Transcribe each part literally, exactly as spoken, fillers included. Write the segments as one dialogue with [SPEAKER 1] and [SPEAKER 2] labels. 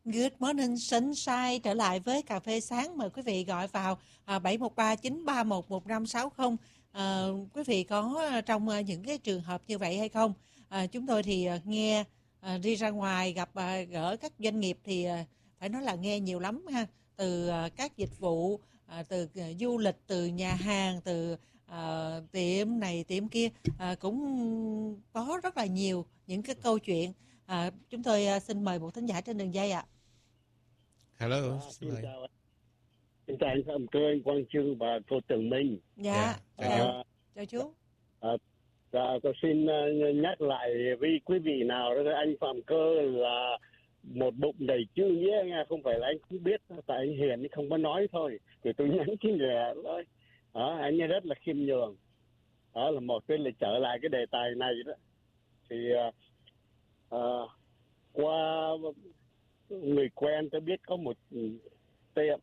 [SPEAKER 1] Good morning sunshine, trở lại với cà phê sáng. Mời quý vị gọi vào à, bảy một ba chín ba một một năm sáu không. À, quý vị có trong à, những cái trường hợp như vậy hay không? À, chúng tôi thì à, nghe à, đi ra ngoài gặp à, gỡ các doanh nghiệp thì à, phải nói là nghe nhiều lắm ha. Từ à, các dịch vụ, à, từ à, du lịch, từ nhà hàng, từ à, tiệm này tiệm kia, à, cũng có rất là nhiều những cái câu chuyện. À, chúng tôi à, xin mời một thính giả trên đường dây ạ. À.
[SPEAKER 2] Hello,
[SPEAKER 3] À,
[SPEAKER 2] xin
[SPEAKER 3] xin
[SPEAKER 2] mời.
[SPEAKER 3] chào anh. Xin chào anh Phạm Cơ, anh Quang Trương và cô Tường Minh.
[SPEAKER 1] Dạ,
[SPEAKER 2] Dạ, chào
[SPEAKER 1] chào,
[SPEAKER 2] chú.
[SPEAKER 1] chào chú.
[SPEAKER 3] À, dạ, tôi xin uh, nhắc lại với quý vị nào đó, anh Phạm Cơ là một bụng đầy chữ nghĩa nha, không phải là anh không biết, tại anh hiền anh không có nói thôi, thì tôi nhắn cái người thôi. Đó, anh ấy rất là khiêm nhường. Đó là một cái là trở lại cái đề tài này đó. Thì uh, uh, qua người quen tôi biết có một tiệm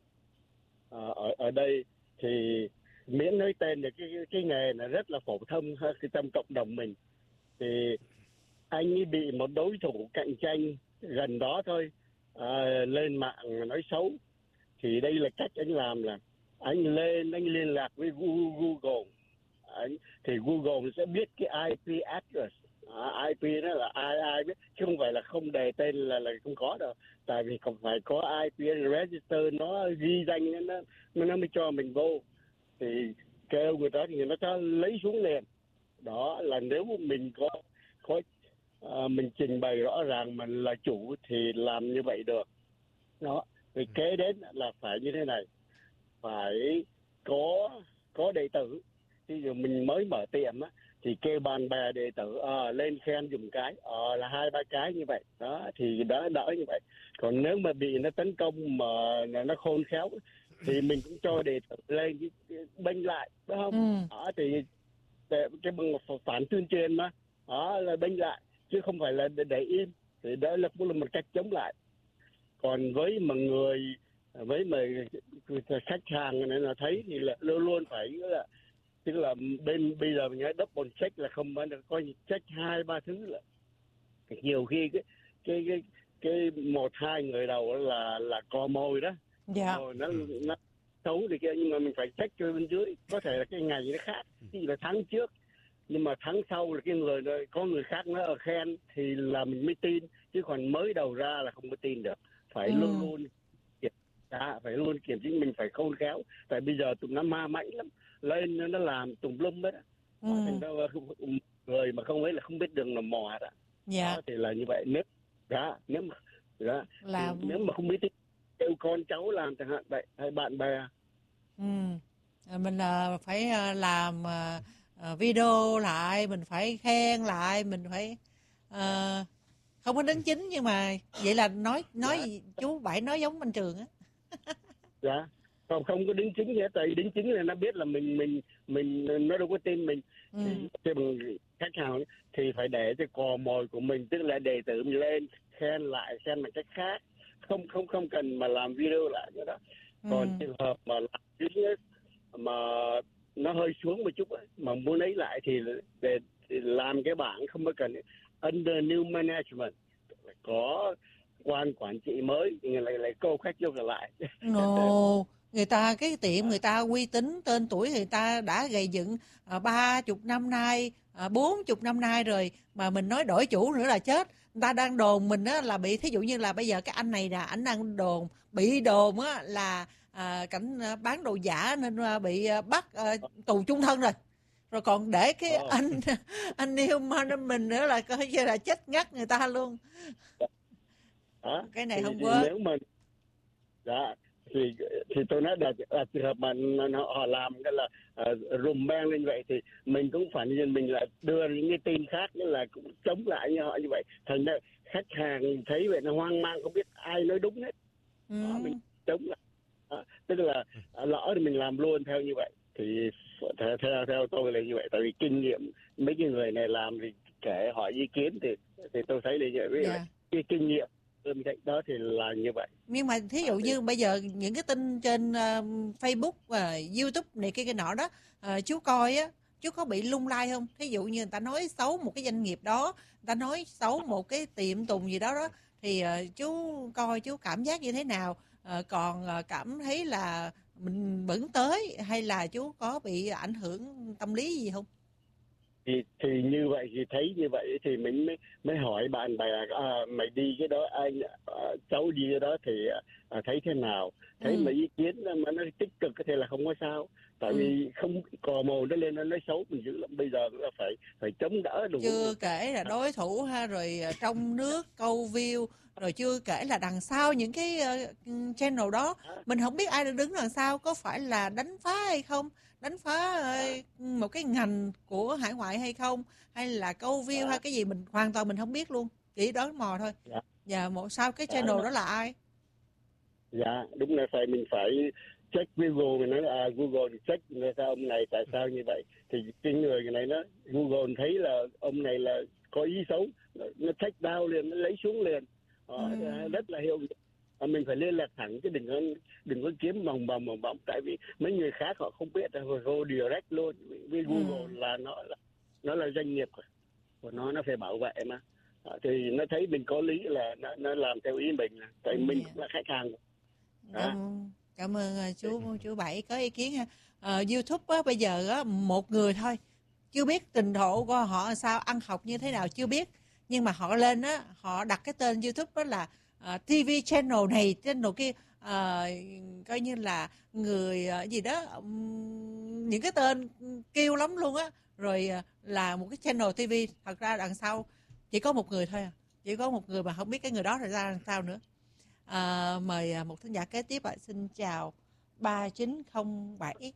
[SPEAKER 3] à, ở ở đây thì miễn nói tên thì cái cái nghề là rất là phổ thông cái trong cộng đồng mình. Thì anh ấy bị một đối thủ cạnh tranh gần đó thôi à, lên mạng nói xấu. Thì đây là cách anh làm là anh lên anh liên lạc với Google. Anh, thì Google sẽ biết cái i pê address. À, i pê đó là ai ai biết, chứ không phải là không đề tên là là không có đâu. Tại vì còn phải có i pê register, nó ghi danh nó nó mới cho mình vô. Thì kêu người ta thì người ta cho lấy xuống liền. Đó là nếu mình có có à, mình trình bày rõ ràng mình là chủ thì làm như vậy được. Đó. Thì kế đến là phải như thế này, phải có có đệ tử. Ví dụ mình mới mở tiệm á, thì kêu bạn bè đệ tử à, lên khen dùm cái à, là hai ba cái như vậy đó, thì đỡ đỡ như vậy. Còn nếu mà bị nó tấn công mà nó khôn khéo thì mình cũng cho đệ tử lên bênh lại, đúng không?
[SPEAKER 1] Ừ.
[SPEAKER 3] Đó, thì cái bằng phản tuyên truyền mà đó là bênh lại, chứ không phải là để, để im. Thì đó là cũng là một cách chống lại. Còn với mà người với mà khách hàng này là thấy thì là luôn luôn phải là, tức là bên bây giờ mình nói double check là không phải là coi check hai ba thứ là nhiều khi cái cái cái cái một hai người đầu là là co mồi đó.
[SPEAKER 1] Dạ.
[SPEAKER 3] Rồi nó nó xấu thì kia, nhưng mà mình phải check cho bên dưới. Có thể là cái ngày nó khác, thì là tháng trước nhưng mà tháng sau là cái người có người khác nó ở khen thì là mình mới tin, chứ còn mới đầu ra là không có tin được. Phải
[SPEAKER 1] Ừ.
[SPEAKER 3] luôn luôn kiểm tra, phải luôn kiểm chứng, mình phải khôn khéo. Tại bây giờ tụi nó ma mãnh lắm, lên nó làm tùm lum hết á.
[SPEAKER 1] Ừ.
[SPEAKER 3] Thành ra người mà không ấy là không biết đường làm mò đó.
[SPEAKER 1] Dạ.
[SPEAKER 3] Đó thì là như vậy. Nếu đó, nếu mà đó,
[SPEAKER 1] Làm...
[SPEAKER 3] nếu mà không biết thì kêu con cháu làm chẳng hạn vậy, hay bạn bè.
[SPEAKER 1] Ừ. Mình uh, phải uh, làm uh, video lại, mình phải khen lại, mình phải uh, không có đính chính, nhưng mà vậy là nói nói
[SPEAKER 3] Dạ.
[SPEAKER 1] gì, chú Bảy nói giống anh Trường á.
[SPEAKER 3] Dạ. Không không có đính chính gì hết, tại đính chính là nó biết là mình mình mình nó đâu có tin mình.
[SPEAKER 1] Ừ.
[SPEAKER 3] Thì bằng khách hàng thì phải để cho cò mồi của mình, tức là đệ tử mình lên khen lại, khen bằng cách khác, không không không cần mà làm video lại nữa đó. Còn
[SPEAKER 1] Ừ.
[SPEAKER 3] trường hợp mà làm business mà nó hơi xuống một chút ấy, mà muốn lấy lại thì để, để làm cái bảng không có cần under new management, có quan quản trị mới thì lại lại câu khách vô lại.
[SPEAKER 1] Ồ, người ta cái tiệm người ta uy tín, tên tuổi người ta đã gầy dựng ba chục năm nay, bốn chục năm nay rồi, mà mình nói đổi chủ nữa là chết. Người ta đang đồn mình á là bị, thí dụ như là bây giờ cái anh này là ảnh đang đồn, bị đồn á là à, cảnh bán đồ giả nên bị bắt à, tù chung thân rồi. Rồi còn để cái
[SPEAKER 3] Oh.
[SPEAKER 1] anh anh yêu mình nữa là coi như là chết ngắt người ta luôn.
[SPEAKER 3] Đó.
[SPEAKER 1] Cái này
[SPEAKER 3] thì,
[SPEAKER 1] không
[SPEAKER 3] thì
[SPEAKER 1] quên.
[SPEAKER 3] nếu mà dạ thì thì tôi nói là, là trường hợp mà họ làm cái là uh, rùm beng lên vậy thì mình cũng phải nhìn mình là đưa những cái tin khác là cũng chống lại như họ như vậy. Thành ra khách hàng thấy vậy nó hoang mang, không biết ai nói đúng hết.
[SPEAKER 1] Ừ.
[SPEAKER 3] Đó, mình chống lại. Đó, tức là lỡ thì mình làm luôn theo như vậy. Thì theo, theo theo tôi là như vậy, tại vì kinh nghiệm mấy cái người này làm thì kể hỏi ý kiến thì thì tôi thấy là như vậy.
[SPEAKER 1] Yeah.
[SPEAKER 3] Cái kinh nghiệm đó thì là như vậy.
[SPEAKER 1] Nhưng mà thí dụ như bây giờ những cái tin trên uh, Facebook và uh, YouTube này cái cái nọ đó, uh, chú coi á, chú có bị lung lay không? Thí dụ như người ta nói xấu một cái doanh nghiệp đó, người ta nói xấu một cái tiệm tùng gì đó đó, thì uh, chú coi chú cảm giác như thế nào? Uh, còn uh, cảm thấy là mình vẫn tới hay là chú có bị ảnh hưởng tâm lý gì không?
[SPEAKER 3] thì thì như vậy thì thấy như vậy thì mình mới mới hỏi bạn bè à, mày đi cái đó anh à, cháu đi cái đó thì à, thấy thế nào, thấy
[SPEAKER 1] Ừ.
[SPEAKER 3] mấy ý kiến mà nó tích cực thì là không có sao, tại
[SPEAKER 1] Ừ.
[SPEAKER 3] vì không cò mồi nó lên nó nói xấu mình dữ lắm, bây giờ là phải phải chống đỡ đủ.
[SPEAKER 1] Chưa kể là đối thủ ha, rồi uh, trong nước câu view, rồi chưa kể là đằng sau những cái uh, channel đó mình không biết ai đứng đằng sau, có phải là đánh phá hay không, đánh phá uh, một cái ngành của hải ngoại hay không, hay là câu view hay cái gì, mình hoàn toàn mình không biết luôn, chỉ đoán mò thôi.
[SPEAKER 3] Dạ.
[SPEAKER 1] Và một sau cái channel đó là ai?
[SPEAKER 3] Dạ đúng là phải mình phải check với Google, mình nói là à, Google check người sao ông này tại sao như vậy, thì cái người này nó Google thấy là ông này là có ý xấu, nó check down liền, nó lấy xuống liền. Đó,
[SPEAKER 1] Ừ.
[SPEAKER 3] rất là hiệu à, mình phải liên lạc thẳng chứ đừng có đừng có kiếm vòng vòng vòng vòng, tại vì mấy người khác họ không biết, rồi go direct luôn với Google.
[SPEAKER 1] Ừ.
[SPEAKER 3] Là nó là nó là doanh nghiệp của nó nó phải bảo vệ mà. À, thì nó thấy mình có lý là nó, nó làm theo ý mình, tại mình
[SPEAKER 1] Yeah.
[SPEAKER 3] cũng là khách hàng.
[SPEAKER 1] Cảm, cảm ơn uh, chú chú Bảy có ý kiến ha. Uh, YouTube á, bây giờ á, một người thôi, chưa biết trình độ của họ sao, ăn học như thế nào chưa biết, nhưng mà họ lên á, họ đặt cái tên YouTube đó là uh, ti vi channel này channel kia, uh, coi như là người uh, gì đó, um, những cái tên kêu lắm luôn á, rồi uh, là một cái channel ti vi, thật ra đằng sau chỉ có một người thôi à, chỉ có một người mà không biết cái người đó rồi ra làm sao nữa. À, mời một thính giả kế tiếp ạ. Xin chào ba chín không bảy.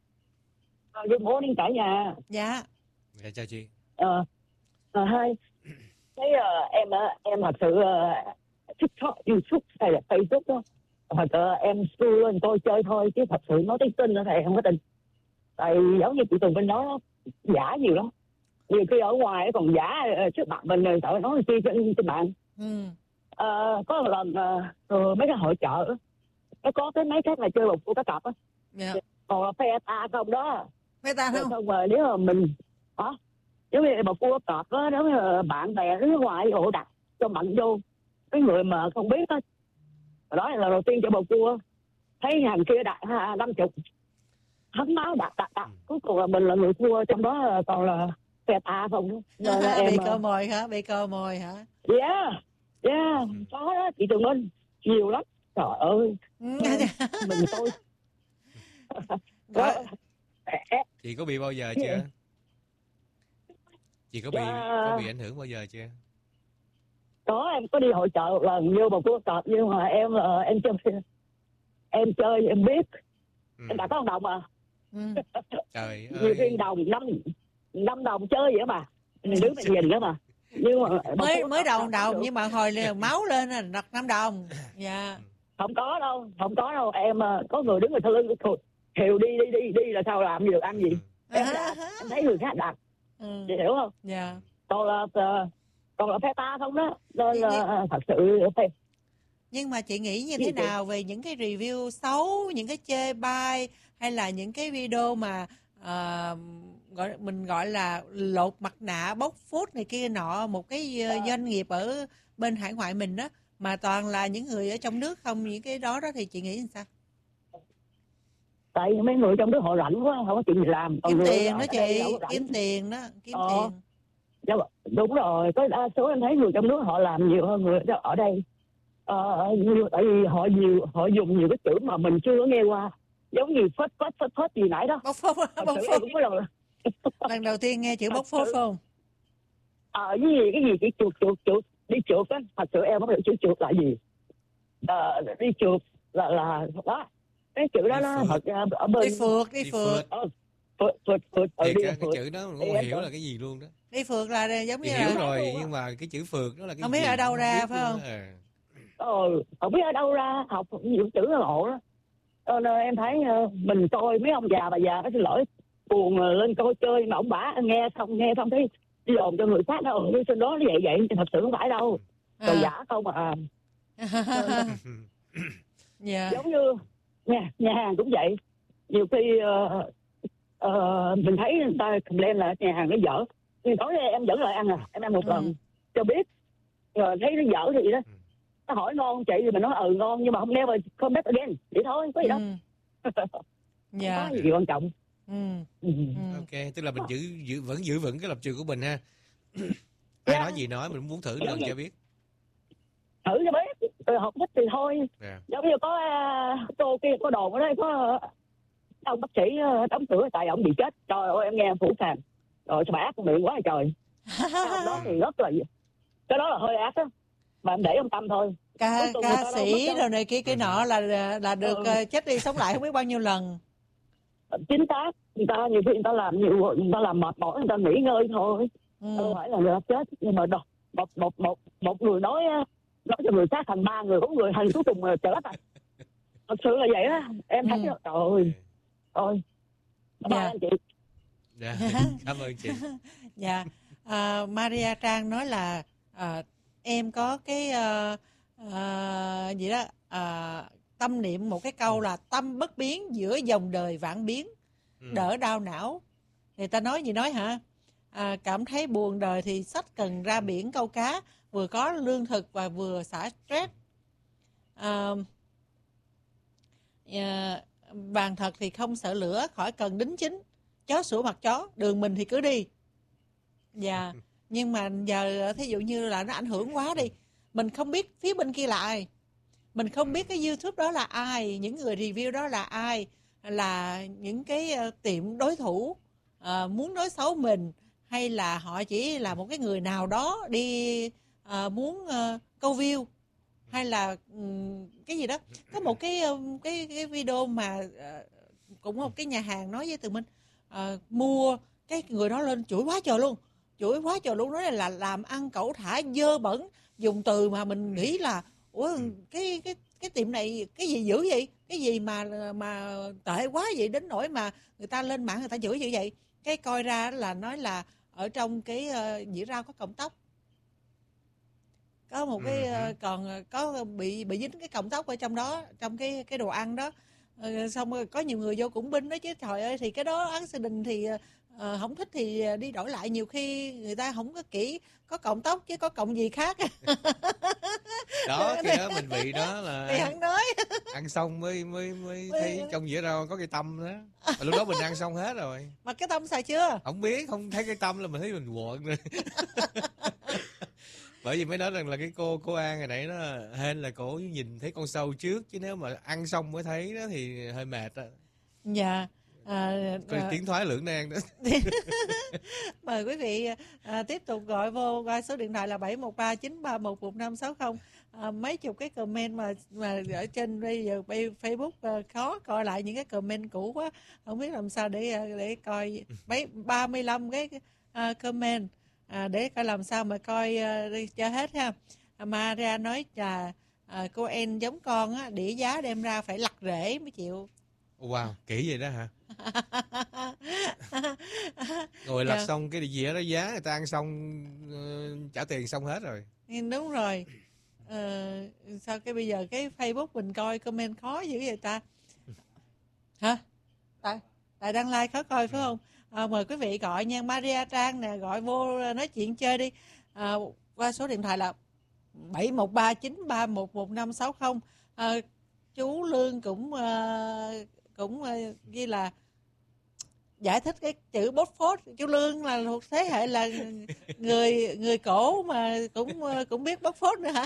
[SPEAKER 4] Good morning cả nhà.
[SPEAKER 1] Dạ.
[SPEAKER 2] Dạ chào chị.
[SPEAKER 4] Ờ, uh, hai. Thấy uh, em uh, em thật sự uh, TikTok, YouTube hay là Facebook đó, thật uh, em scroll lên tôi chơi thôi, chứ thật sự nói tới tin nữa thì em không có tin. Tại giống như chị Tùng Vinh nói, giả nhiều lắm. Nhiều khi ở ngoài còn giả uh, trước mặt mình rồi sợ nói chi trên trên mạng.
[SPEAKER 1] Ừ.
[SPEAKER 4] Uh, có một lần uh, mấy cái hội chợ nó có cái mấy cái mà chơi bột của cá cặp á.
[SPEAKER 1] Dạ.
[SPEAKER 4] Còn là phe ta không đó.
[SPEAKER 1] Mấy ta không?
[SPEAKER 4] Không mà nếu mà mình hả? Giống như bột cua cọp á, nếu mà bạn bè nước ngoài hộ đặt cho mạnh vô cái người mà không biết á, đó là lần đầu tiên cho bột cua, thấy hàng kia đặt năm chục hắn máu đặt đặt đặt, cuối cùng là mình là người thua, trong đó còn là phe ta không.
[SPEAKER 1] À, bị cờ mồi hả? Bị cờ mồi hả?
[SPEAKER 4] Yeah, yeah, có đó chị Tường Minh, nhiều lắm, trời ơi. Mình tôi
[SPEAKER 1] Gọi...
[SPEAKER 2] Chị có bị bao giờ chưa? Chị có bị yeah. có bị ảnh hưởng bao giờ chưa?
[SPEAKER 4] Có, em có đi hội chợ một lần vô một cuộc cọp, nhưng mà em là em chơi em chơi em biết. Ừ. Em đã có một đồng à.
[SPEAKER 1] Ừ.
[SPEAKER 2] Trời ơi.
[SPEAKER 4] Nhiều khi đồng năm năm đồng chơi vậy mà mình đứng mình nhìn nữa mà. Nhưng mà
[SPEAKER 1] mới mới đầu đồng nhưng mà hồi liền máu lên là đặt năm đồng. Dạ. Yeah.
[SPEAKER 4] Không có đâu, không có đâu, em có người đứng người thân lưng Thiều đi đi đi đi là sao làm gì được ăn gì. Em, à, em thấy người khác đặt. Ừ. Chị hiểu không?
[SPEAKER 1] Dạ. Yeah.
[SPEAKER 4] Còn là còn là phe ta không đó, nên là nhưng, thật sự phê.
[SPEAKER 1] Nhưng mà chị nghĩ như thế nào về những cái review xấu, những cái chê bai, hay là những cái video mà uh, gọi mình gọi là lột mặt nạ bóc phốt này kia nọ, một cái uh, doanh nghiệp ở bên hải ngoại mình đó, mà toàn là những người ở trong nước không, những cái đó đó thì chị nghĩ làm sao?
[SPEAKER 4] Tại mấy người trong nước họ rảnh quá, không có chuyện gì làm.
[SPEAKER 1] Kiếm tiền đó chị, kiếm tiền đó, kiếm ờ. tiền.
[SPEAKER 4] Dạ, đúng rồi, có đa số em thấy người trong nước họ làm nhiều hơn người ở đây. Ờ, nhiều, tại vì họ nhiều họ dùng nhiều cái chữ mà mình chưa có nghe qua, giống như phết phết phết phết gì nãy đó.
[SPEAKER 1] Bóc phốt, bóc phốt. Cũng có lần lần đầu tiên nghe chữ bóc phốt không?
[SPEAKER 4] Ờ, cái gì cái gì chỉ chuột chuột chuột đi chuột á, thật sự em không hiểu chữ chuột là gì. Ờ, đi chuột là là đó, cái chữ đó nó thật ra ở bên
[SPEAKER 1] đi phượt, đi phượt.
[SPEAKER 4] Ờ, phượt phượt phượt
[SPEAKER 2] ở đi cái, cái chữ đó mình không hiểu là cái gì luôn đó.
[SPEAKER 1] Đi phượt là giống như
[SPEAKER 2] thì
[SPEAKER 1] là
[SPEAKER 2] hiểu rồi, nhưng mà cái chữ phượt đó là cái
[SPEAKER 1] không
[SPEAKER 2] gì?
[SPEAKER 1] biết ở đâu ra phải không?
[SPEAKER 4] Ờ, không biết ở đâu ra, học nhiều chữ nó lộ đó. Ờ, nên em thấy mình coi mấy ông già bà già có xin lỗi buồn lên coi chơi mà ông bả nghe xong nghe xong thấy đi ồn cho người khác đó, ừ xin đó nó vậy vậy, thật sự không phải đâu, đồ à. Giả không à. Yeah. Giống như nhà, nhà hàng cũng vậy, nhiều khi uh, uh, mình thấy người ta complain là nhà hàng nó dở, nhưng tối nay em vẫn lại ăn à, em ăn một ừ. lần cho biết, rồi thấy nó dở thì đó ta hỏi ngon không chị thì mình nói ừ ngon, nhưng mà không never come back again, vậy thôi, có gì đâu.
[SPEAKER 1] Ừ. Dạ.
[SPEAKER 4] Không có gì quan trọng.
[SPEAKER 1] Ừ.
[SPEAKER 4] Ừ.
[SPEAKER 1] Ừ.
[SPEAKER 2] Ok, tức là mình giữ giữ vẫn giữ vững cái lập trường của mình ha. Ai
[SPEAKER 4] Dạ.
[SPEAKER 2] nói gì nói, mình muốn thử lần cho biết.
[SPEAKER 4] Thử cho biết, rồi học thích thì thôi.
[SPEAKER 2] Yeah.
[SPEAKER 4] Giống như có uh, cô kia có đồn ở đây có uh, ông bác sĩ uh, đóng cửa tại ông bị chết. Trời ơi em nghe em phủ phàng. Rồi sao bà ác con miệng quá trời. Cái ông đó thì rất là, cái đó là hơi ác á, mà em để ông tâm thôi.
[SPEAKER 1] Ca, ca sĩ rồi này kia cái
[SPEAKER 2] Ừ.
[SPEAKER 1] nọ là là được
[SPEAKER 4] Ừ.
[SPEAKER 1] uh, chết đi sống lại không biết bao nhiêu lần.
[SPEAKER 4] Chính xác, người ta nhiều khi người ta làm nhiều, người ta làm mệt mỏi, người ta nghỉ ngơi thôi.
[SPEAKER 1] Ừ.
[SPEAKER 4] Không phải là người ta chết, nhưng mà một một một một, một người nói nói cho người khác thành ba người, bốn người, thành cuối cùng là chết à. Thật sự là vậy đó, em thấy
[SPEAKER 1] Ừ.
[SPEAKER 4] đó, trời ơi, ôi, cảm ơn
[SPEAKER 1] Dạ.
[SPEAKER 4] anh chị.
[SPEAKER 2] Dạ. Cảm ơn chị.
[SPEAKER 1] Dạ. À, Maria Trang nói là à, em có cái à, à, gì đó à, tâm niệm một cái câu là tâm bất biến giữa dòng đời vạn biến,
[SPEAKER 2] Ừ.
[SPEAKER 1] đỡ đau não. Người ta nói gì nói hả? À, cảm thấy buồn đời thì xách cần ra biển câu cá, vừa có lương thực và vừa xả stress. À, à, vàng thật thì không sợ lửa, khỏi cần đính chính. Chó sủa mặt chó, đường mình thì cứ đi. Dạ. Nhưng mà giờ thí dụ như là nó ảnh hưởng quá đi, mình không biết phía bên kia là ai, mình không biết cái YouTube đó là ai, những người review đó là ai, là những cái uh, tiệm đối thủ uh, muốn nói xấu mình, hay là họ chỉ là một cái người nào đó đi uh, muốn uh, câu view, hay là um, cái gì đó. Có một cái um, cái cái video mà uh, cũng một cái nhà hàng nói với Tường Minh, uh, mua cái người đó lên chửi quá trời luôn, chửi quá trời luôn, nói là làm ăn cẩu thả dơ bẩn, dùng từ mà mình nghĩ là ủa cái cái cái tiệm này cái gì dữ vậy, cái gì mà mà tệ quá vậy, đến nỗi mà người ta lên mạng người ta chửi như vậy. Cái coi ra là nói là ở trong cái uh, dĩa rau có cọng tóc, có một cái uh, còn có bị bị dính cái cọng tóc ở trong đó, trong cái cái đồ ăn đó. Uh, xong rồi có nhiều người vô cũng binh đó chứ, trời ơi, thì cái đó accident thì uh, không thích thì đi đổi lại, nhiều khi người ta không có kỹ có cọng tóc chứ có cọng gì khác.
[SPEAKER 2] Đó, khi đó mình bị đó là
[SPEAKER 1] Thì hắn nói
[SPEAKER 2] ăn xong mới mới mới thấy trong dĩa rau có cây tăm đó. Mà lúc đó mình ăn xong hết rồi.
[SPEAKER 1] Mà cái tăm xài chưa?
[SPEAKER 2] Không biết, không thấy cây tăm là mình thấy mình quợn rồi. Bởi vì mới nói rằng là cái cô cô An hồi nãy nó hên là cổ nhìn thấy con sâu trước, chứ nếu mà ăn xong mới thấy đó thì hơi mệt á.
[SPEAKER 1] Dạ. À,
[SPEAKER 2] Có
[SPEAKER 1] à,
[SPEAKER 2] tiếng thoái lưỡng nan đó.
[SPEAKER 1] mời quý vị à, tiếp tục gọi vô qua số điện thoại là bảy một ba chín ba một một năm sáu không. À, mấy chục cái comment mà mà ở trên bây giờ Facebook à, khó coi lại những cái comment cũ quá, không biết làm sao để để coi mấy ba mươi lăm cái à, comment à, để coi làm sao mà coi à, cho hết ha. À, Maria nói là à, cô En giống con á, đĩa giá đem ra phải lặt rễ mới chịu.
[SPEAKER 2] Wow, kỹ vậy đó hả? Ngồi lặt
[SPEAKER 1] Dạ.
[SPEAKER 2] xong cái dĩa đó giá người ta ăn xong uh, trả tiền xong hết rồi.
[SPEAKER 1] Đúng rồi. Ờ, sao cái bây giờ cái Facebook mình coi comment khó dữ vậy ta? Hả? Tại tại đăng like khó coi phải không? À, mời quý vị gọi nha. Maria Trang nè, gọi vô nói chuyện chơi đi. À, qua số điện thoại là bảy một ba chín ba một một năm sáu không. À, chú Lương cũng uh, cũng uh, ghi là giải thích cái chữ bốt phốt. Chú Lương là thuộc thế hệ là người người cổ mà cũng cũng biết bốt phốt nữa hả?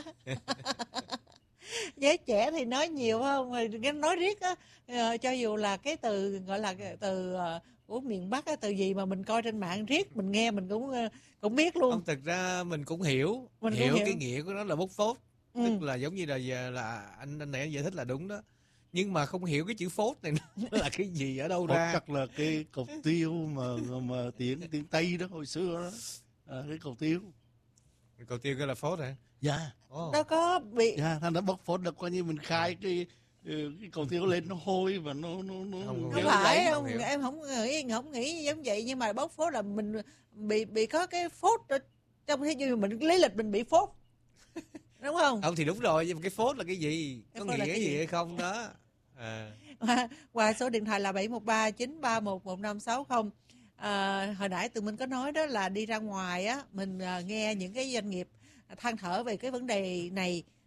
[SPEAKER 1] Giới trẻ thì nói nhiều không, cái nói riết á, cho dù là cái từ gọi là cái từ của miền Bắc á, từ gì mà mình coi trên mạng riết mình nghe mình cũng cũng biết luôn.
[SPEAKER 2] Không, thực ra mình cũng hiểu,
[SPEAKER 1] Mình cũng
[SPEAKER 2] hiểu,
[SPEAKER 1] hiểu
[SPEAKER 2] cái nghĩa của nó là bốc phốt.
[SPEAKER 1] Ừ.
[SPEAKER 2] Tức là giống như là giờ là anh anh này giải thích là đúng đó. Nhưng mà không hiểu cái chữ phốt này nó là cái gì, ở đâu
[SPEAKER 5] Phốt
[SPEAKER 2] ra.
[SPEAKER 5] chắc là cái cục tiêu mà mà tiếng tiếng Tây đó hồi xưa đó. À, cái cục tiêu.
[SPEAKER 2] Cầu tiêu cái là phốt hả?
[SPEAKER 5] Dạ.
[SPEAKER 2] Oh.
[SPEAKER 1] Đâu có bị
[SPEAKER 5] Dạ, thành ra bốc phốt là coi như mình khai cái cái cầu tiêu lên nó hôi và nó nó nó
[SPEAKER 2] Không,
[SPEAKER 1] không
[SPEAKER 2] hiểu,
[SPEAKER 1] phải
[SPEAKER 2] không
[SPEAKER 1] không,
[SPEAKER 2] hiểu.
[SPEAKER 1] em không nghĩ không nghĩ giống vậy, nhưng mà bốc phốt là mình bị bị có cái phốt ở trong thế như mình lý lịch mình bị phốt. Đúng không?
[SPEAKER 2] Không thì đúng rồi, nhưng mà cái phốt là cái gì?
[SPEAKER 1] Cái
[SPEAKER 2] Có
[SPEAKER 1] phốt là
[SPEAKER 2] nghĩa
[SPEAKER 1] cái
[SPEAKER 2] gì
[SPEAKER 1] gì?
[SPEAKER 2] hay không đó? À.
[SPEAKER 1] Qua, qua số điện thoại là bảy một ba chín ba một một năm sáu không. À, hồi nãy tụi mình có nói đó là đi ra ngoài á, mình à, nghe những cái doanh nghiệp than thở về cái vấn đề này,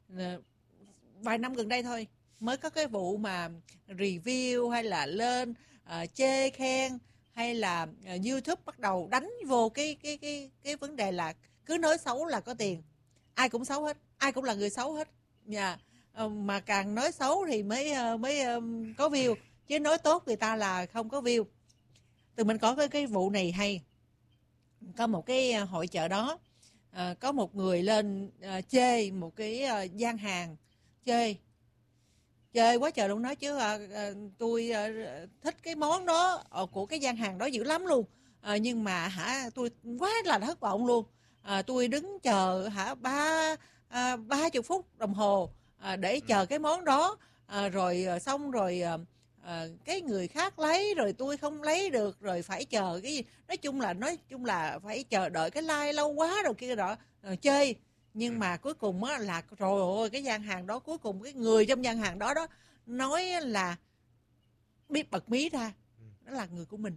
[SPEAKER 1] ờ, vài năm gần đây thôi mới có cái vụ mà review hay là lên uh, chê khen, hay là uh, YouTube bắt đầu đánh vô cái cái cái cái vấn đề là cứ nói xấu là có tiền. Ai cũng xấu hết, ai cũng là người xấu hết. Dạ. Uh, mà càng nói xấu thì mới uh, mới um, có view, chứ nói tốt người ta là không có view. Từ mình có cái cái vụ này hay. Có một cái hội chợ đó, uh, có một người lên uh, chê một cái uh, gian hàng, chê chơi quá trời luôn, nói chứ à, à, tôi à, thích cái món đó à, của cái gian hàng đó dữ lắm luôn, à, nhưng mà hả tôi quá là thất vọng luôn. À, tôi đứng chờ hả ba à, ba chục phút đồng hồ à, để chờ cái món đó, à, rồi à, xong rồi à, à, cái người khác lấy rồi tôi không lấy được, rồi phải chờ cái gì, nói chung là nói chung là phải chờ đợi cái like lâu quá rồi kia đó, rồi chơi. Nhưng mà cuối cùng á là trời ơi, cái gian hàng đó cuối cùng cái người trong gian hàng đó đó nói là biết bật mí ra đó là người của mình,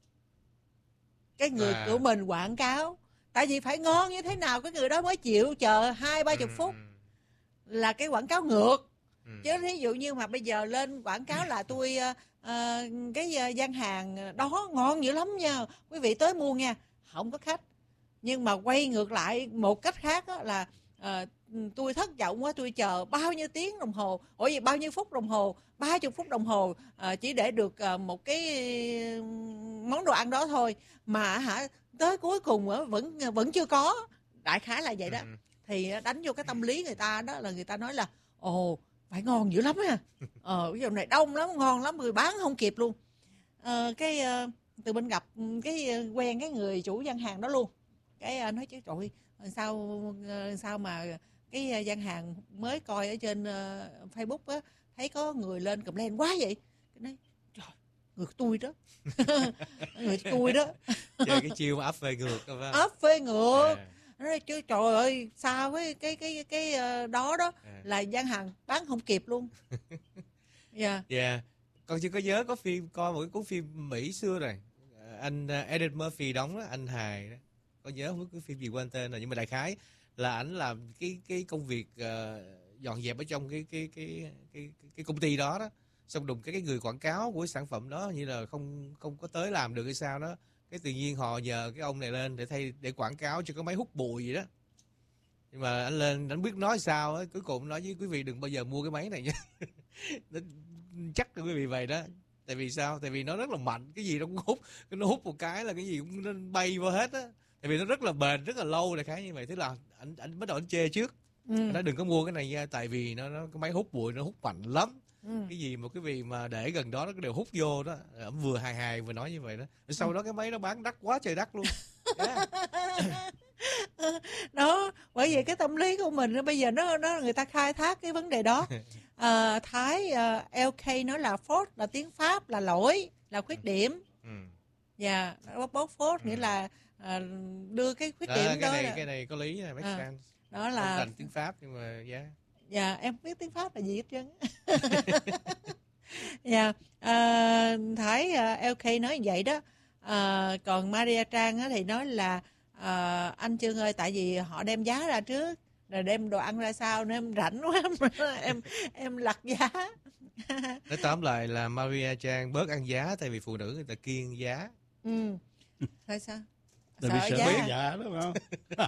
[SPEAKER 1] cái người
[SPEAKER 2] À.
[SPEAKER 1] của mình quảng cáo. Tại vì phải ngon như thế nào cái người đó mới chịu chờ hai ba chục
[SPEAKER 2] Ừ,
[SPEAKER 1] phút,
[SPEAKER 2] ừ,
[SPEAKER 1] là cái quảng cáo ngược.
[SPEAKER 2] ừ.
[SPEAKER 1] Chứ ví dụ như mà bây giờ lên quảng cáo là tôi ờ, cái ờ, gian hàng đó ngon dữ lắm nha, quý vị tới mua nha, không có khách. Nhưng mà quay ngược lại một cách khác á, là ờ, tôi thất vọng quá, tôi chờ bao nhiêu tiếng đồng hồ, ủa gì bao nhiêu phút đồng hồ, ba chục phút đồng hồ ờ, chỉ để được ờ, một cái món đồ ăn đó thôi, mà hả tới cuối cùng á, vẫn vẫn chưa có. Đại khái là vậy đó.
[SPEAKER 2] Ừ.
[SPEAKER 1] Thì đánh vô cái tâm lý người ta đó, là người ta nói là ồ phải ngon dữ lắm ha, ờ ví dụ này đông lắm, ngon lắm, người bán không kịp luôn. Ờ, cái ờ, từ bên gặp cái ờ, quen cái người chủ gian hàng đó luôn, cái ờ, nói chứ trời ơi, sao ờ, sao mà cái ờ, gian hàng mới coi ở trên ờ, Facebook á, thấy có người lên comment quá vậy. Cái nói trời, người tôi đó. Người tôi đó.
[SPEAKER 2] Chơi cái chiêu mà áp về ngược phải không?
[SPEAKER 1] Ốp phê ngược.
[SPEAKER 2] À,
[SPEAKER 1] Nói chứ trời ơi, sao cái cái cái cái ờ, đó đó
[SPEAKER 2] à.
[SPEAKER 1] là gian hàng bán không kịp luôn. Dạ.
[SPEAKER 2] Dạ. Con chưa có nhớ có phim, coi một cái cuốn phim Mỹ xưa rồi. À, anh uh, Eddie Murphy đóng đó, anh hài đó. Có nhớ không biết cái phim gì quên tên rồi, nhưng mà đại khái là ảnh làm cái cái công việc uh, dọn dẹp ở trong cái cái cái cái cái, cái công ty đó đó. Xong đùng cái cái người quảng cáo của cái sản phẩm đó như là không không có tới làm được hay sao đó. Cái tự nhiên họ nhờ cái ông này lên để thay để quảng cáo cho cái máy hút bụi gì đó. Nhưng mà anh lên anh biết nói sao á, cuối cùng nói với quý vị đừng bao giờ mua cái máy này nha. Chắc là quý vị vậy đó. Tại vì sao? Tại vì nó rất là mạnh, cái gì nó cũng hút, nó hút một cái là cái gì cũng nó bay vô hết á. Tại vì nó rất là bền, rất là lâu, đại khái như vậy. Thế là anh anh bắt đầu anh chê trước.
[SPEAKER 1] Ừ.
[SPEAKER 2] Anh nói đừng có mua cái này nha, tại vì nó nó cái máy hút bụi nó hút mạnh lắm.
[SPEAKER 1] Ừ.
[SPEAKER 2] Cái gì mà quý vị mà để gần đó nó đều hút vô đó. Ông vừa hài hài vừa nói như vậy đó. Sau đó cái máy nó bán đắt quá trời đắt luôn. Yeah.
[SPEAKER 1] Đó, bởi vì cái tâm lý của mình đó, bây giờ nó nó người ta khai thác cái vấn đề đó. À, Thái uh, lờ ca nói là fault là tiếng Pháp, là lỗi, là khuyết điểm.
[SPEAKER 2] Ừ.
[SPEAKER 1] Dạ, yeah, bóc fault nghĩa là à, đưa cái khuyết
[SPEAKER 2] Đó,
[SPEAKER 1] điểm
[SPEAKER 2] cái
[SPEAKER 1] đó
[SPEAKER 2] này
[SPEAKER 1] là,
[SPEAKER 2] cái này có lý, make
[SPEAKER 1] À.
[SPEAKER 2] sense.
[SPEAKER 1] đó
[SPEAKER 2] Không
[SPEAKER 1] là
[SPEAKER 2] rành tiếng Pháp nhưng mà yeah.
[SPEAKER 1] dạ em không biết tiếng Pháp là gì hết trơn. Dạ, à, Thái uh, lờ ca nói vậy đó. À, còn Maria Trang á thì nói là à, anh Trương ơi, tại vì họ đem giá ra trước rồi đem đồ ăn ra sau nên em rảnh quá em em lặt giá.
[SPEAKER 2] Nói tóm lại là Maria Trang bớt ăn giá, tại vì phụ nữ người ta kiêng giá.
[SPEAKER 1] Ừ. Tại sao?
[SPEAKER 5] Tại vì sợ
[SPEAKER 1] giá
[SPEAKER 5] biết
[SPEAKER 1] à?
[SPEAKER 5] dạ đúng không?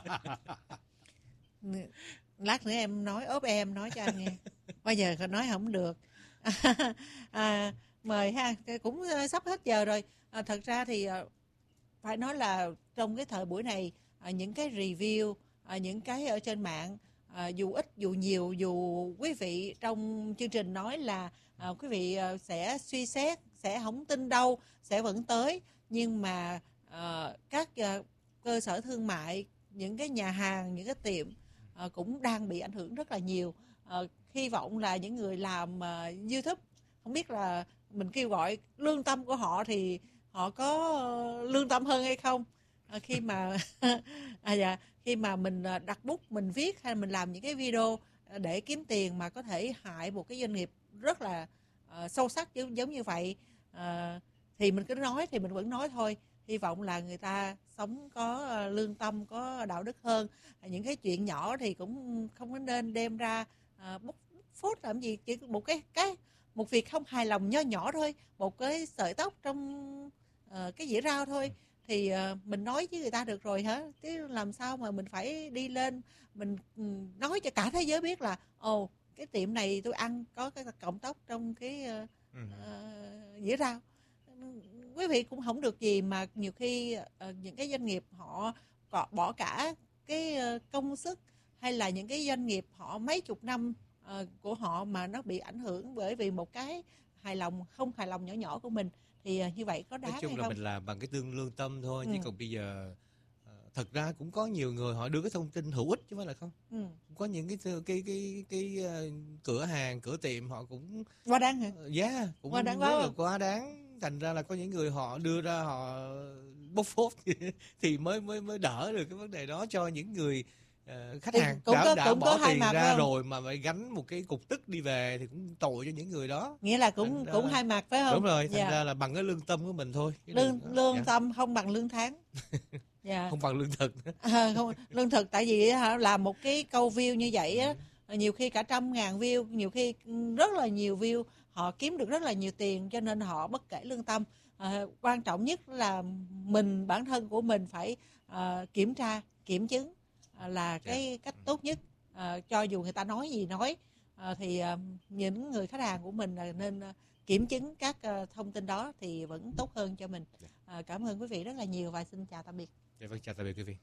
[SPEAKER 1] Lát nữa em nói ốp em nói cho anh nghe. Bây giờ nói không được. À, mời ha, cũng sắp hết giờ rồi. À, thật ra thì phải nói là trong cái thời buổi này, à, những cái review, à, những cái ở trên mạng, à, dù ít dù nhiều, dù quý vị trong chương trình nói là à, quý vị à, sẽ suy xét, sẽ không tin đâu, sẽ vẫn tới, nhưng mà à, các à, cơ sở thương mại, những cái nhà hàng, những cái tiệm à, cũng đang bị ảnh hưởng rất là nhiều. À, hy vọng là những người làm à, YouTube, không biết là mình kêu gọi lương tâm của họ thì họ có lương tâm hơn hay không, à, khi mà à, dạ, khi mà mình đặt bút mình viết hay mình làm những cái video để kiếm tiền mà có thể hại một cái doanh nghiệp rất là uh, sâu sắc giống, giống như vậy, uh, thì mình cứ nói thì mình vẫn nói thôi. Hy vọng là người ta sống có uh, lương tâm, có đạo đức hơn. Những cái chuyện nhỏ thì cũng không có nên đem ra à, bóc phốt làm gì, chỉ một cái cái một việc không hài lòng nho nhỏ thôi, một cái sợi tóc trong uh, cái dĩa rau thôi, thì uh, mình nói với người ta được rồi hả? Chứ làm sao mà mình phải đi lên mình um, nói cho cả thế giới biết là ồ oh, cái tiệm này tôi ăn có cái cọng tóc trong cái uh, ừ. uh, dĩa rau. Quý vị cũng không được gì, mà nhiều khi uh, những cái doanh nghiệp họ bỏ cả cái uh, công sức, hay là những cái doanh nghiệp họ mấy chục năm uh, của họ mà nó bị ảnh hưởng bởi vì một cái hài lòng không hài lòng nhỏ nhỏ của mình, thì uh, như vậy có đáng hay không?
[SPEAKER 2] Nói chung là mình làm bằng cái tương lương tâm thôi, ừ. chứ còn bây giờ uh, thật ra cũng có nhiều người họ đưa cái thông tin hữu ích chứ không phải là không. Ừ. Có những cái cái cái cái, cái uh, cửa hàng, cửa tiệm họ cũng
[SPEAKER 1] quá đáng hả?
[SPEAKER 2] Dạ, yeah, cũng
[SPEAKER 1] quá đáng
[SPEAKER 2] rất là quá đáng. Thành ra là có những người họ đưa ra họ bốc phốt thì mới mới mới đỡ được cái vấn đề đó cho những người uh, khách thì hàng đã,
[SPEAKER 1] có,
[SPEAKER 2] đã bỏ tiền ra
[SPEAKER 1] không?
[SPEAKER 2] rồi mà phải gánh một cái cục tức đi về thì cũng tội cho những người đó.
[SPEAKER 1] Nghĩa là cũng
[SPEAKER 2] thành
[SPEAKER 1] cũng
[SPEAKER 2] ra,
[SPEAKER 1] hai mặt phải không?
[SPEAKER 2] Đúng rồi, thành
[SPEAKER 1] dạ.
[SPEAKER 2] ra là bằng cái lương tâm của mình thôi.
[SPEAKER 1] Cái lương lương dạ. tâm không bằng lương tháng.
[SPEAKER 2] Dạ. Không bằng lương thực.
[SPEAKER 1] À, không, lương thực tại vì làm một cái câu view như vậy á, nhiều khi cả trăm ngàn view, nhiều khi rất là nhiều view, họ kiếm được rất là nhiều tiền, cho nên họ bất kể lương tâm. À, quan trọng nhất là mình, bản thân của mình phải à, kiểm tra, kiểm chứng à, là cái cách tốt nhất. À, cho dù người ta nói gì nói à, thì à, những người khách hàng của mình là nên à, kiểm chứng các à, thông tin đó thì vẫn tốt hơn cho mình. À, cảm ơn quý vị rất là nhiều và xin chào tạm biệt.
[SPEAKER 2] Dạ vâng, chào tạm biệt quý vị.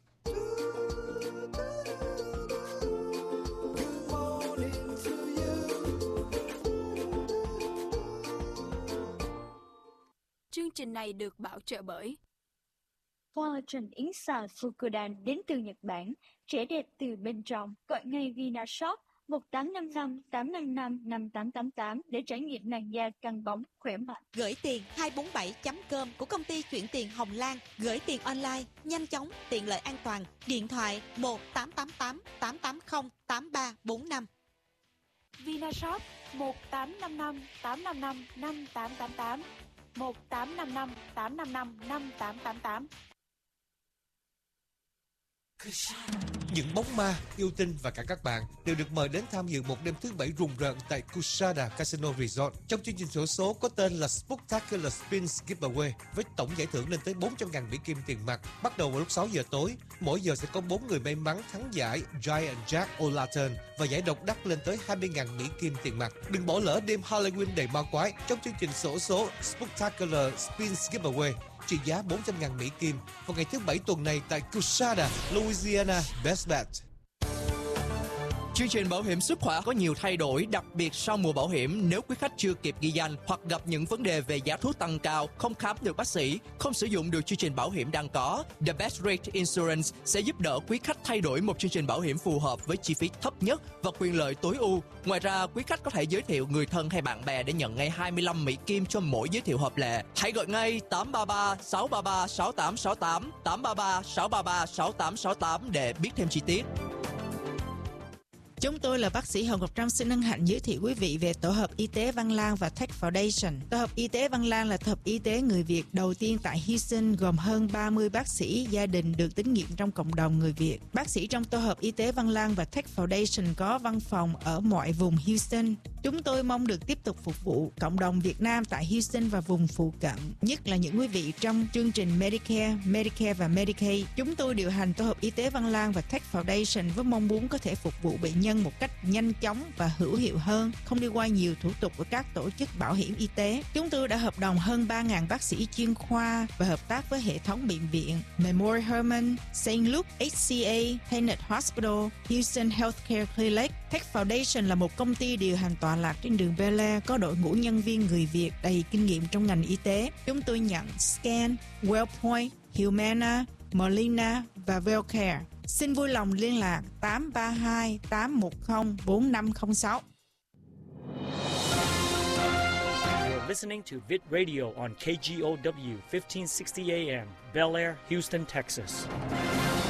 [SPEAKER 6] Chương trình này được bảo trợ bởi
[SPEAKER 7] Collagen yến xào Fukudan đến từ Nhật Bản, trẻ đẹp từ bên trong. Gọi ngay Vinashop một tám năm năm tám năm năm năm tám tám tám để trải nghiệm làn da căng bóng khỏe mạnh.
[SPEAKER 8] Gửi tiền hai bốn bảy chấm com của công ty chuyển tiền Hồng Lan. Gửi tiền online, nhanh chóng, tiện lợi, an toàn. Điện thoại một tám tám tám tám tám không tám ba bốn năm.
[SPEAKER 6] Vinashop một tám năm năm tám năm năm năm tám tám tám, một tám năm năm tám năm năm năm tám tám tám.
[SPEAKER 2] Những bóng ma, yêu tinh và cả các bạn đều được mời đến tham dự một đêm thứ bảy rùng rợn tại Kusada Casino Resort. Trong chương trình xổ số có tên là Spectacular Spins Giveaway với tổng giải thưởng lên tới bốn trăm nghìn Mỹ Kim tiền mặt. Bắt đầu vào lúc sáu giờ tối, mỗi giờ sẽ có bốn người may mắn thắng giải Giant Jack O'Lantern và giải độc đắc lên tới hai mươi nghìn Mỹ Kim tiền mặt. Đừng bỏ lỡ đêm Halloween đầy ma quái trong chương trình xổ số Spectacular Spins Giveaway trị giá bốn trăm nghìn Mỹ Kim vào ngày thứ bảy tuần này tại Kusada, Louisiana. Best Bet.
[SPEAKER 9] Chương trình bảo hiểm sức khỏe có nhiều thay đổi, đặc biệt sau mùa bảo hiểm. Nếu quý khách chưa kịp ghi danh hoặc gặp những vấn đề về giá thuốc tăng cao, không khám được bác sĩ, không sử dụng được chương trình bảo hiểm đang có, The Best Rate Insurance sẽ giúp đỡ quý khách thay đổi một chương trình bảo hiểm phù hợp với chi phí thấp nhất và quyền lợi tối ưu. Ngoài ra, quý khách có thể giới thiệu người thân hay bạn bè để nhận ngay hai mươi lăm Mỹ Kim cho mỗi giới thiệu hợp lệ. Hãy gọi ngay tám ba ba sáu ba ba sáu tám sáu tám, tám ba ba sáu ba ba sáu tám sáu tám để biết thêm chi tiết.
[SPEAKER 10] Chúng tôi là bác sĩ Hồng Ngọc Trâm xin hân hạnh giới thiệu quý vị về tổ hợp y tế Văn Lang và Tech Foundation. Tổ hợp y tế Văn Lang là tổ hợp y tế người Việt đầu tiên tại Houston, gồm hơn ba mươi bác sĩ gia đình được tín nhiệm trong cộng đồng người Việt. Bác sĩ trong tổ hợp y tế Văn Lang và Tech Foundation có văn phòng ở mọi vùng Houston. Chúng tôi mong được tiếp tục phục vụ cộng đồng Việt Nam tại Houston và vùng phụ cận, nhất là những quý vị trong chương trình Medicare, Medicare và Medicaid. Chúng tôi điều hành tổ hợp y tế Văn Lang và Tech Foundation với mong muốn có thể phục vụ bệnh nhân một cách nhanh chóng và hữu hiệu hơn, không đi qua nhiều thủ tục của các tổ chức bảo hiểm y tế. Chúng tôi đã hợp đồng hơn ba nghìn bác sĩ chuyên khoa và hợp tác với hệ thống bệnh viện Memorial Hermann, Saint Luke, hát xê a, Tenet Hospital, Houston Healthcare Clinic. Tech Foundation là một công ty điều hành tọa lạc trên đường Bel Air, có đội ngũ nhân viên người Việt đầy kinh nghiệm trong ngành y tế. Chúng tôi nhận Scan, Wellpoint, Humana, Molina và Wellcare. Xin vui lòng liên lạc tám ba hai tám một không bốn năm không sáu.
[SPEAKER 11] You're listening to Vit Radio on K G O W fifteen sixty A M, Bel Air, Houston, Texas.